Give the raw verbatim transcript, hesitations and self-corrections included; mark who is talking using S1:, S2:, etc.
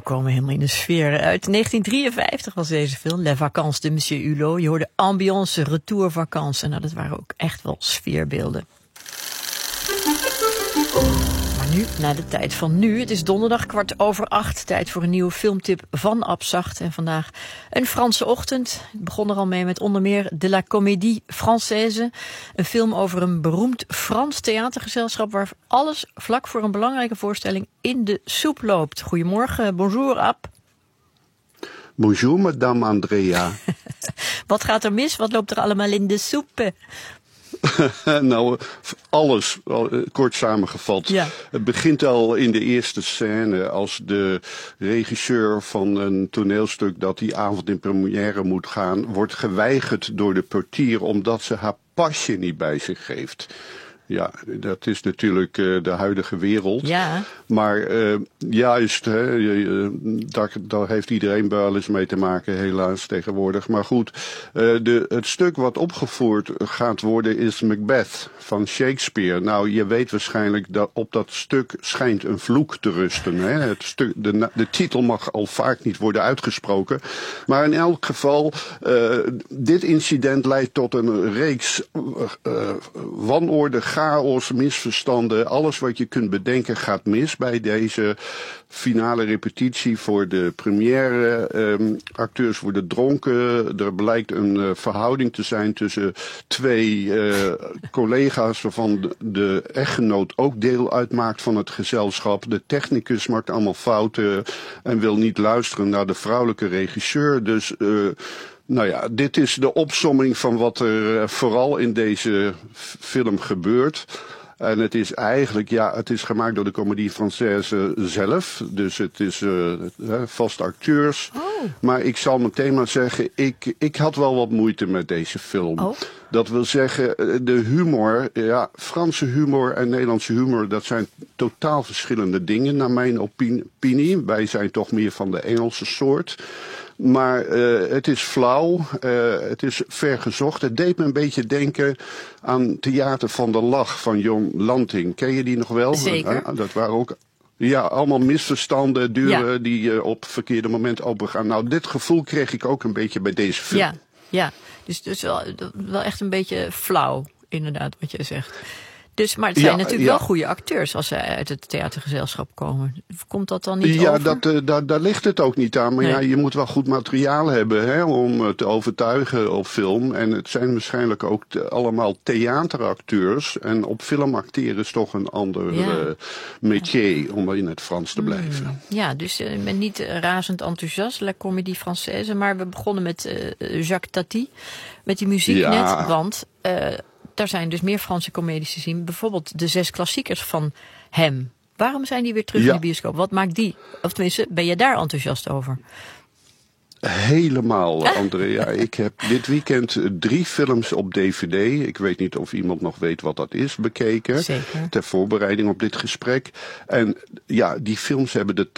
S1: komen helemaal in de sfeer. Uit negentien drieënvijftig was deze film, Les Vacances de Monsieur Hulot. Je hoorde ambiance, retour vacances. Nou, dat waren ook echt wel sfeerbeelden. Maar nu, naar de tijd van nu. Het is donderdag kwart over acht. Tijd voor een nieuwe filmtip van Abzacht. En vandaag een Franse ochtend. Het begon er al mee met onder meer De la Comédie Française. Een film over een beroemd Frans theatergezelschap waar alles vlak voor een belangrijke voorstelling in de soep loopt. Goedemorgen, bonjour Ab.
S2: Bonjour, madame Andrea.
S1: Wat gaat er mis? Wat loopt er allemaal in de soep?
S2: Nou, alles, kort samengevat.
S1: Ja.
S2: Het begint al in de eerste scène als de regisseur van een toneelstuk dat die avond in première moet gaan, wordt geweigerd door de portier omdat ze haar pasje niet bij zich heeft. Ja, dat is natuurlijk uh, de huidige wereld.
S1: Ja.
S2: Maar uh, juist, hè, uh, daar, daar heeft iedereen wel eens mee te maken, helaas tegenwoordig. Maar goed, uh, de, het stuk wat opgevoerd gaat worden is Macbeth van Shakespeare. Nou, je weet waarschijnlijk dat op dat stuk schijnt een vloek te rusten. Hè? Het stuk, de, de titel mag al vaak niet worden uitgesproken. Maar in elk geval, uh, dit incident leidt tot een reeks uh, wanorde, chaos, misverstanden, alles wat je kunt bedenken gaat mis bij deze finale repetitie voor de première. Um, acteurs worden dronken. Er blijkt een uh, verhouding te zijn tussen twee uh, collega's waarvan de, de echtgenoot ook deel uitmaakt van het gezelschap. De technicus maakt allemaal fouten en wil niet luisteren naar de vrouwelijke regisseur. Dus uh, nou ja, dit is de opsomming van wat er uh, vooral in deze film gebeurt. En het is eigenlijk, ja, het is gemaakt door de Comédie Française zelf. Dus het is uh, vaste acteurs.
S1: Oh.
S2: Maar ik zal meteen maar zeggen, ik, ik had wel wat moeite met deze film.
S1: Oh.
S2: Dat wil zeggen, de humor, ja, Franse humor en Nederlandse humor, dat zijn totaal verschillende dingen naar mijn opinie. Wij zijn toch meer van de Engelse soort. Maar uh, het is flauw, uh, het is vergezocht. Het deed me een beetje denken aan Theater van der Lach van Jon Lanting. Ken je die nog wel?
S1: Zeker.
S2: Uh, dat waren ook ja, allemaal misverstanden, deuren
S1: Ja.
S2: die uh, op verkeerde moment opengaan. Nou, dit gevoel kreeg ik ook een beetje bij deze film.
S1: Ja, ja. Dus, dus wel, wel echt een beetje flauw, inderdaad, wat je zegt. Dus, maar het zijn
S2: Ja,
S1: natuurlijk
S2: ja.
S1: wel goede acteurs als ze uit het theatergezelschap komen. Komt dat dan niet
S2: Ja,
S1: over?
S2: dat, uh, daar, daar ligt het ook niet aan. Maar
S1: Nee.
S2: ja, je moet wel goed materiaal hebben hè, om uh, te overtuigen op film. En het zijn waarschijnlijk ook te, allemaal theateracteurs. En op film acteren is toch een ander
S1: Ja.
S2: uh, métier, om in het Frans te blijven.
S1: Hmm. Ja, dus uh, ik ben niet uh, razend enthousiast, La Comédie Française. Maar we begonnen met uh, Jacques Tati, met die muziek
S2: Ja.
S1: net. Want uh, daar zijn dus meer Franse comedies te zien. Bijvoorbeeld de zes klassiekers van hem. Waarom zijn die weer terug
S2: Ja.
S1: in de bioscoop? Wat maakt die? Of tenminste, ben je daar enthousiast over?
S2: Helemaal, Andrea. Ik heb dit weekend drie films op D V D. Ik weet niet of iemand nog weet wat dat is, bekeken.
S1: Zeker.
S2: Ter voorbereiding op dit gesprek. En ja, die films hebben de